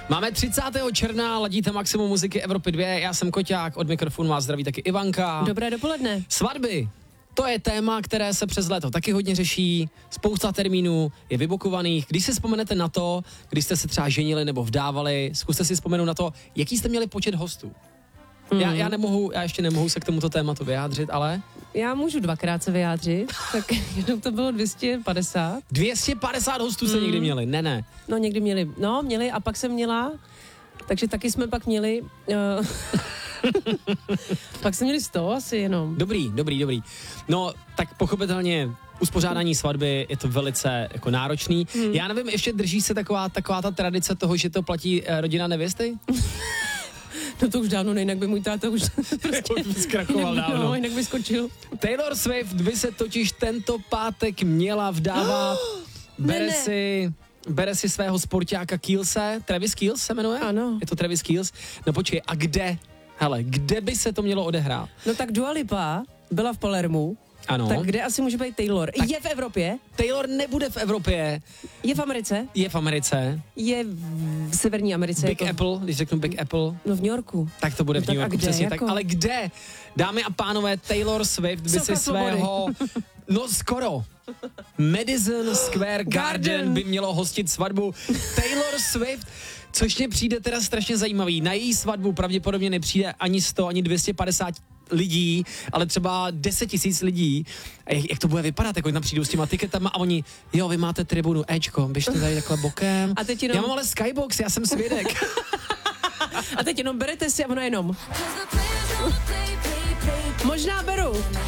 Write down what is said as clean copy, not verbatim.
Máme 30. června, ladíte Maximum muziky Evropy 2, já jsem Koťák, od mikrofonu vás zdraví taky Ivanka. Dobré dopoledne. Svatby, to je téma, které se přes léto taky hodně řeší, spousta termínů je vybukovaných. Když si vzpomenete na to, když jste se třeba ženili nebo vdávali, zkuste si vzpomenout na to, jaký jste měli počet hostů. Já ještě nemohu se k tomuto tématu vyjádřit, ale... Já můžu 2krát se vyjádřit, tak jenom to bylo 250. 250 hostů se někdy měli, ne. No někdy měli a pak jsem měla, takže taky jsme pak měli, pak jsme měli 100 asi jenom. Dobrý. No, tak pochopitelně uspořádání svatby je to velice jako náročný. Já nevím, ještě drží se taková ta tradice toho, že to platí rodina nevěsty? No to už dávno, jinak by můj táta už prostě zkrachoval dávno. No, jinak by skočil. Taylor Swift by se totiž tento pátek měla vdávat. Bere si svého sportáka Keelse. Travis Keels se jmenuje? Ano. Je to Travis Keels. No počkej, a kde? Hele, kde by se to mělo odehrát? No tak Dua Lipa byla v Palermu. Ano. Tak kde asi může být Taylor? Tak je v Evropě? Taylor nebude v Evropě. Je v Americe? Je v Americe. Je v Severní Americe. Big Apple, když řeknu Big Apple. No v New Yorku. Tak to bude v New Yorku, přesně jako? tak. Ale kde? Dámy a pánové, Taylor Swift by si svého... No skoro. Madison Square Garden by mělo hostit svatbu Taylor Swift, což mě přijde teda strašně zajímavý. Na její svatbu pravděpodobně nepřijde ani 100, ani 250 lidí, ale třeba 10 000 lidí. A jak to bude vypadat, jako tam přijdou s těma tiketama a oni, jo, vy máte tribunu Ečko, běžte tady takhle bokem. A teď jenom... Já mám ale Skybox, já jsem svědek. A teď jenom berete si a ono jenom. Možná beru.